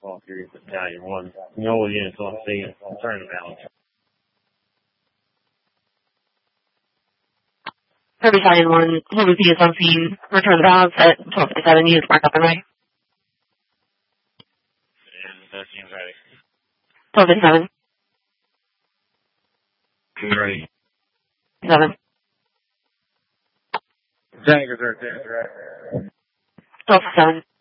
Call Series Battalion 1. No units on scene. Turn about. For Battalion 1, Holy is on scene. Return the balance at 12:57. Units marked up and ready. And 13 ready. 12:57. Ready. 7. Tanker 13 ready. 12:07.